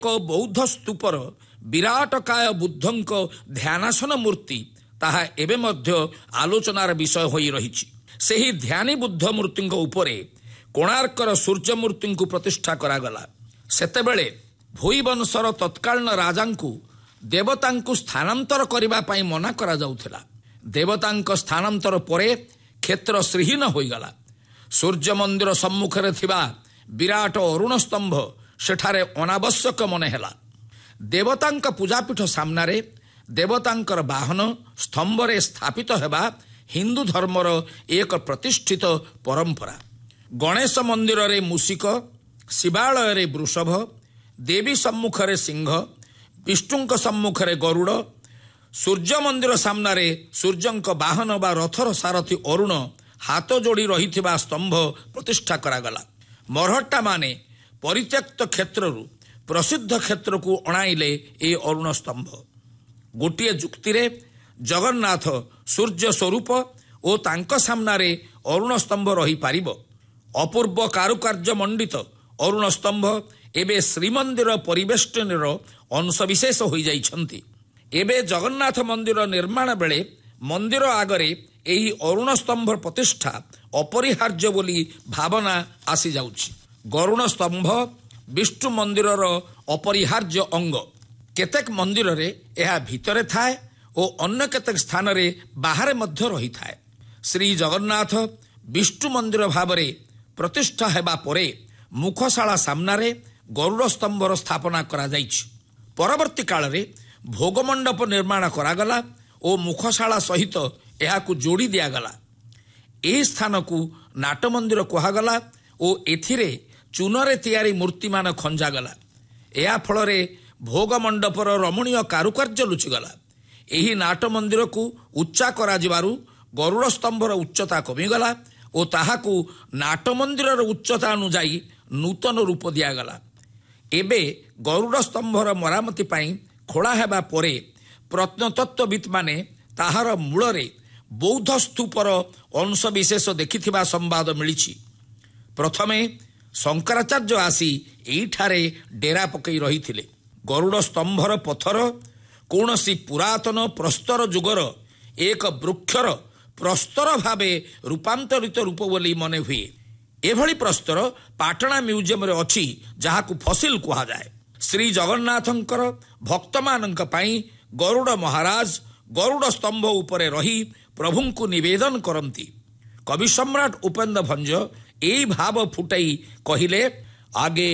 ବୌଦ୍ଧ ସ୍ତୂପର ବିରାଟକାୟ ବୁଦ୍ଧଙ୍କ ଧ୍ୟାନାସନ ମୂର୍ତ୍ତି ତାହା ଏବେ ମଧ୍ୟ ଆଲୋଚନାର ବିଷୟ ହୋଇ ରହିଛି। ସେହି ଧ୍ୟାନୀ ବୁଦ୍ଧ ମୂର୍ତ୍ତିଙ୍କ ଉପରେ କୋଣାର୍କର ସୂର୍ଯ୍ୟ ମୂର୍ତ୍ତିଙ୍କୁ ପ୍ରତିଷ୍ଠା କରାଗଲା। ସେତେବେଳେ ଭୋଇ ବଂଶର ତତ୍କାଳୀନ ରାଜାଙ୍କୁ ଦେବତାଙ୍କୁ ସ୍ଥାନାନ୍ତର କରିବା ପାଇଁ ମନା କରାଯାଉଥିଲା। ଦେବତାଙ୍କ ସ୍ଥାନାନ୍ତର ପରେ କ୍ଷେତ୍ର ଶ୍ରୀହୀନ ହୋଇଗଲା। ସୂର୍ଯ୍ୟ ମନ୍ଦିର ସମ୍ମୁଖରେ ଥିବା ବିରାଟ ଅରୁଣ ସ୍ତମ୍ଭ ସେଠାରେ ଅନାବଶ୍ୟକ ମନେ ହେଲା। ଦେବତାଙ୍କ ପୂଜାପୀଠ ସାମ୍ନାରେ ଦେବତାଙ୍କର ବାହନ ସ୍ତମ୍ଭରେ ସ୍ଥାପିତ ହେବା ହିନ୍ଦୁ ଧର୍ମର ଏକ ପ୍ରତିଷ୍ଠିତ ପରମ୍ପରା। ଗଣେଶ ମନ୍ଦିରରେ ମୂଷିକ, ଶିବାଳୟରେ ବୃଷଭ, ଦେବୀ ସମ୍ମୁଖରେ ସିଂହ, ବିଷ୍ଣୁଙ୍କ ସମ୍ମୁଖରେ ଗରୁଡ଼, ସୂର୍ଯ୍ୟ ମନ୍ଦିର ସାମ୍ନାରେ ସୂର୍ଯ୍ୟଙ୍କ ବାହନ ବା ରଥର ସାରଥୀ ଅରୁଣ ହାତ ଯୋଡ଼ି ରହିଥିବା ସ୍ତମ୍ଭ ପ୍ରତିଷ୍ଠା କରାଗଲା। ମରହଟ୍ଟାମାନେ ପରିତ୍ୟକ୍ତ କ୍ଷେତ୍ରରୁ ପ୍ରସିଦ୍ଧ କ୍ଷେତ୍ରକୁ ଅଣାଇଲେ ଏହି ଅରୁଣ ସ୍ତମ୍ଭ। ଗୋଟିଏ ଯୁକ୍ତିରେ ଜଗନ୍ନାଥ ସୂର୍ଯ୍ୟ ସ୍ୱରୂପ ଓ ତାଙ୍କ ସାମ୍ନାରେ ଅରୁଣ ସ୍ତମ୍ଭ ରହିପାରିବ। ଅପୂର୍ବ କାରୁକାର୍ଯ୍ୟ ମଣ୍ଡିତ ଅରୁଣ ସ୍ତମ୍ଭ ଏବେ ଶ୍ରୀମନ୍ଦିର ପରିବେଷ୍ଟନୀର ଅଂଶବିଶେଷ ହୋଇଯାଇଛନ୍ତି। ଏବେ ଜଗନ୍ନାଥ ମନ୍ଦିର ନିର୍ମାଣ ବେଳେ ମନ୍ଦିର ଆଗରେ ଏହି ଅରୁଣ ସ୍ତମ୍ଭ ପ୍ରତିଷ୍ଠା ଅପରିହାର୍ଯ୍ୟ ବୋଲି ଭାବନା ଆସିଯାଉଛି। ଗରୁଣ ସ୍ତମ୍ଭ ବିଷ୍ଣୁ ମନ୍ଦିରର ଅପରିହାର୍ଯ୍ୟ ଅଙ୍ଗ। କେତେକ ମନ୍ଦିରରେ ଏହା ଭିତରେ ଥାଏ ଓ ଅନ୍ୟ କେତେକ ସ୍ଥାନରେ ବାହାରେ ମଧ୍ୟ ରହିଥାଏ। ଶ୍ରୀ ଜଗନ୍ନାଥ ବିଷ୍ଣୁ ମନ୍ଦିର ଭାବରେ ପ୍ରତିଷ୍ଠା ହେବା ପରେ ମୁଖଶାଳା ସାମ୍ନାରେ ଗରୁଡ଼ ସ୍ତମ୍ଭର ସ୍ଥାପନା କରାଯାଇଛି। ପରବର୍ତ୍ତୀ କାଳରେ ଭୋଗମଣ୍ଡପ ନିର୍ମାଣ କରାଗଲା ଓ ମୁଖଶାଳା ସହିତ ଏହାକୁ ଯୋଡ଼ି ଦିଆଗଲା। ଏହି ସ୍ଥାନକୁ ନାଟ ମନ୍ଦିର କୁହାଗଲା ଓ ଏଥିରେ ଚୂନରେ ତିଆରି ମୂର୍ତ୍ତିମାନ ଖଞ୍ଜାଗଲା। ଏହା ଫଳରେ ଭୋଗ ମଣ୍ଡପର ରମଣୀୟ କାରୁକାର୍ଯ୍ୟ ଲୁଚିଗଲା। ଏହି ନାଟ ମନ୍ଦିରକୁ ଉଚ୍ଚା କରାଯିବାରୁ ଗରୁଡ଼ ସ୍ତମ୍ଭର ଉଚ୍ଚତା କମିଗଲା ଓ ତାହାକୁ ନାଟ ମନ୍ଦିରର ଉଚ୍ଚତା ଅନୁଯାୟୀ ନୂତନ ରୂପ ଦିଆଗଲା। ଏବେ ଗରୁଡ଼ ସ୍ତମ୍ଭର ମରାମତି ପାଇଁ ଖୋଳା ହେବା ପରେ ପ୍ରତ୍ନତତ୍ତ୍ୱବିତ୍ମାନେ ତାହାର ମୂଳରେ ବୌଦ୍ଧ ସ୍ତୂପର ଅଂଶବିଶେଷ ଦେଖିଥିବା ସମ୍ବାଦ ମିଳିଛି। ପ୍ରଥମେ ଶଙ୍କରାଚାର୍ଯ୍ୟ ଆସି ଏଇଠାରେ ଡେରା ପକାଇ ରହିଥିଲେ। ଗରୁଡ଼ ସ୍ତମ୍ଭର ପଥର କୌଣସି ପୁରାତନ ପ୍ରସ୍ତର ଯୁଗର ଏକ ବୃକ୍ଷର ପ୍ରସ୍ତର ଭାବେ ରୂପାନ୍ତରିତ ରୂପ ବୋଲି ମନେ ହୁଏ। ଏଭଳି ପ୍ରସ୍ତର ପାଟଣା ମ୍ୟୁଜିୟମରେ ଅଛି, ଯାହାକୁ ଫସିଲ କୁହାଯାଏ। ଶ୍ରୀ ଜଗନ୍ନାଥଙ୍କର ଭକ୍ତମାନଙ୍କ ପାଇଁ ଗରୁଡ଼ ମହାରାଜ ଗରୁଡ଼ ସ୍ତମ୍ଭ ଉପରେ ରହି ପ୍ରଭୁଙ୍କୁ ନିବେଦନ କରନ୍ତି। କବି ସମ୍ରାଟ ଉପେନ୍ଦ୍ର ଭଞ୍ଜ ଏହି ଭାବ ଫୁଟାଇ କହିଲେ, ଆଗେ